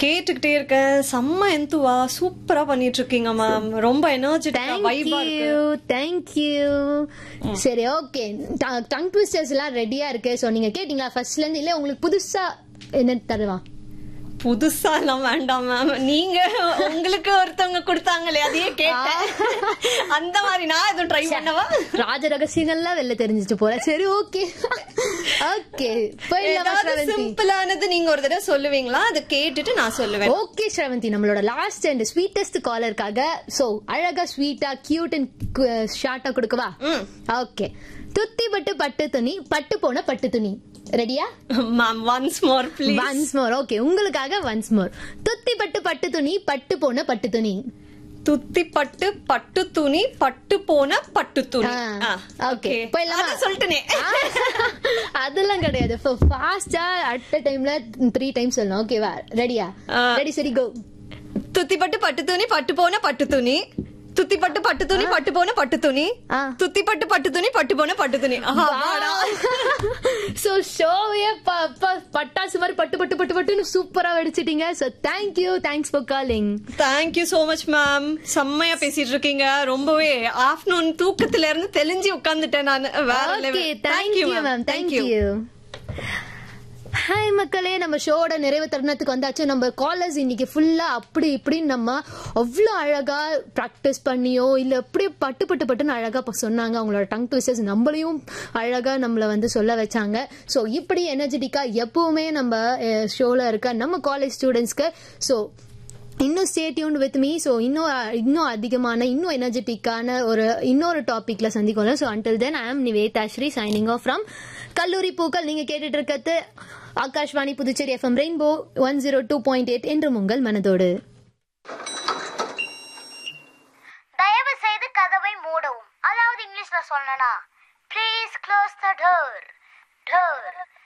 கேட்டுக்கிட்டே இருக்கேன். செம்ம எந்துவா சூப்பரா பண்ணிட்டு இருக்கீங்க மேம். ரொம்ப எனர்ஜெட்டிக்கா வைபா இருக்கு. தேங்க்யூ. சரி, ஓகே. டங் ட்விஸ்டர்ஸ் எல்லாம் ரெடியா இருக்கு. சோ நீங்க கேட்டீங்களா ஃபர்ஸ்ட்ல இருந்து? இல்ல உங்களுக்கு புதுசா என்ன தருவா? புதுசா எல்லாம் வேண்டாம் மேம். நீங்க உங்களுக்கு ஒருத்தவங்க கொடுத்தாங்களே அதையே கேட்டேன். அந்த மாதிரி நான் எதுவும் ட்ரை பண்ணவா? ராஜ ரகசியங்கள்லாம் வெளில தெரிஞ்சிட்டு போறேன். சரி, ஓகே ஓகே. சிம்பிளானது நீங்க ஒரு தடவை சொல்லுவீங்களா? அதை கேட்டுட்டு நான் சொல்லுவேன். ஓகே ஸ்ரவந்தி, நம்மளோட லாஸ்ட் அண்ட் ஸ்வீட்டஸ்ட் காலருக்காக சோ அழகா ஸ்வீட்டா கியூட் அண்ட் ஷார்ட்டா கொடுக்கவா? ஓகே. துத்தி பட்டு பட்டு துணி, பட்டு போன பட்டு துணி. ரெடியா ma'am? Once more please. Once more. Okay, உங்களுக்காக ஒன்ஸ் மோர். துத்தி பட்டு பட்டு துணி, பட்டு போன பட்டு துணி. துத்தி பட்டு பட்டு துணி, பட்டு போன பட்டு துணி. ஓகே, சொல்லிட்டேனே. அதெல்லாம் கிடையாது. ஃபாஸ்டா அட் a டைம்ல 3 டைம்ஸ் சொல்லணும். ஓகேவா? ரெடியா? ரெடி, சரி, கோ. துத்தி பட்டு பட்டு துணி, பட்டு போன பட்டு துணி. துத்தி பட்டு பட்டு துணி, பட்டு போன பட்டு துணி. துத்தி பட்டு பட்டு துணி, பட்டு போன பட்டு துணி. சோ ஷோவே பட்டாசு மாதிரி பட்டு பட்டு பட்டு பட்டுன்னு சூப்பரா வெடிச்சிட்டீங்க. So thank you. Thanks for calling. Thank you so much ma'am. செம்மையா பேசிட்டு இருக்கீங்க. ரொம்பவே ஆஃப்டர்நூன் தூக்கத்துல இருந்து தெளிஞ்சு உட்கார்ந்துட்டேன் நான். Okay, thank you ma'am. Thank you. Hi மக்களே, நம்ம ஷோட நிறைவு தருணத்துக்கு வந்தாச்சு. நம்ம காலர்ஸ் இன்னைக்கு ஃபுல்லா அப்படி இப்படின்னு நம்ம அவ்வளோ அழகா பிராக்டிஸ் பண்ணியோ இல்ல அப்படியே பட்டு பட்டு பட்டுன்னு அழகா சொன்னாங்க. அவங்களோட டங் ட்விஸ்டர்ஸ் நம்மளையும் அழகா நம்மள வந்து சொல்ல வச்சாங்க. ஸோ இப்படி எனர்ஜெட்டிக்கா எப்பவுமே நம்ம ஷோல இருக்க நம்ம காலேஜ் ஸ்டூடெண்ட்ஸ்க்கு ஸோ இன்னும் stay tuned with me. So இன்னும் அதிகமான இன்னும் எனர்ஜெட்டிக்கான இன்னொரு டாபிக்ல சந்திக்கணும். ஸோ அன்டில் தென் ஐ ஆம் நிவேதாஸ்ரீ சைனிங் ஆஃப் ஃப்ரம் கல்லூரி பூக்கள். நீங்க கேட்டுட்டு இருக்கிறது ஆகாஷ்வாணி புதுச்சேரி FM ரெயின்போ 102.8 என்றும் உங்கள் மனதோடு. தயவு செய்து கதவை மூடவும். அதாவது இங்கிலீஷ்ல சொல்லணும்னா ப்ளீஸ் க்ளோஸ் த டோர்.